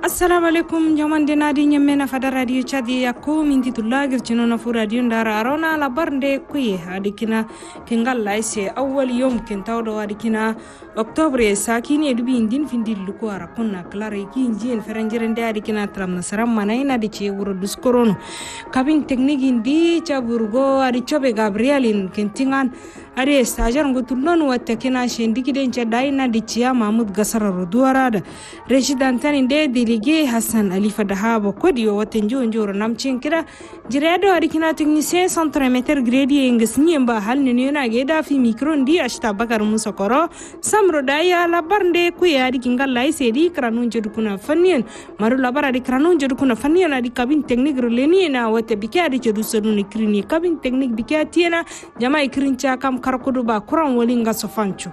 Assalamu alaikum jamande nadi nyamena fada radio chadi yakko minti tullagir chino na fu radio ndara arona la barnde kuye adikina kengal laise awwal yom kentawdo adikina Oktobre sakini edubi indin findi luko arakonna klara iki injien feranjirende adikina tram nasaram manaina di che wuro duskorono kabin teknik indi chaburgo adi chobe Gabrielin kentingan ade stajar ngutulon watakina shendikide ncha daina di chia Mahmud Gasara roduarada residentani inde délégué Hassan Ali Fadahabo kodio watenjo njoro namchin kira jiredo adikina technicien centre meter gredi engesni mba hal nena geda fi micro ndi ashta bakar musokoro samro daya la barnde kuya adikinga laise di kranun jedukuna fanien maru labara di kranun jedukuna fanien adi kabin technique releni na wate bikia di jedu soduni krini kabin technique bikia tiena jama ikrincha kam karkodu ba kuran walinga sofanchu